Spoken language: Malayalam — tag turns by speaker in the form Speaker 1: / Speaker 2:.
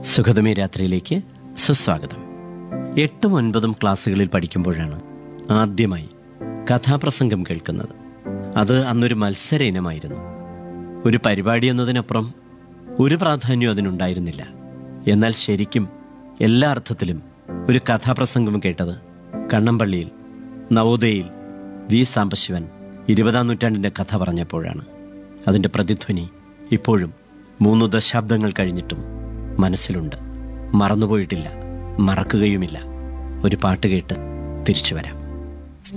Speaker 1: സുഖതമേ രാത്രിയിലേക്ക് സുസ്വാഗതം. 8ഉം 9ഉം ക്ലാസ്സുകളിൽ പഠിക്കുമ്പോഴാണ് ആദ്യമായി കഥാപ്രസംഗം കേൾക്കുന്നത്. അത് അന്നൊരു മത്സര ഇനമായിരുന്നു. ഒരു പരിപാടി എന്നതിനപ്പുറം ഒരു പ്രാധാന്യം അതിനുണ്ടായിരുന്നില്ല. എന്നാൽ ശരിക്കും എല്ലാ അർത്ഥത്തിലും ഒരു കഥാപ്രസംഗം കേട്ടത് കണ്ണമ്പള്ളിയിൽ നവോദയയിൽ വി സാംബശിവൻ 20ാം നൂറ്റാണ്ടിൻ്റെ കഥ പറഞ്ഞപ്പോഴാണ്. അതിൻ്റെ പ്രതിധ്വനി ഇപ്പോഴും 3 ദശാബ്ദങ്ങൾ കഴിഞ്ഞിട്ടും മനസ്സിലുണ്ട്. മറന്നുപോയിട്ടില്ല, മറക്കുകയുമില്ല. ഒരു പാട്ട് കേട്ട് തിരിച്ചു വരാം.